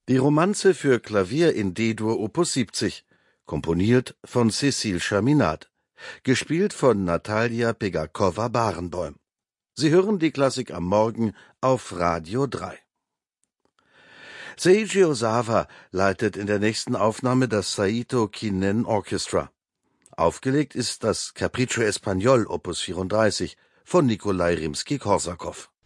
Die Romanze für Klavier in D-Dur Opus 70, komponiert von Cécile Chaminade, gespielt von Natalia Pegakowa-Barenboim. Sie hören die Klassik am Morgen auf Radio 3. Seiji Ozawa leitet in der nächsten Aufnahme das Saito Kinen Orchestra. Aufgelegt ist das Capriccio Espagnol Opus 34 von Nikolai Rimski-Korsakow.